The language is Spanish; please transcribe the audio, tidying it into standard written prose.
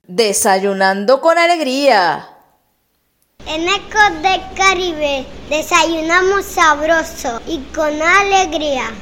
Desayunando con alegría. En Ecos del Caribe desayunamos sabroso y con alegría.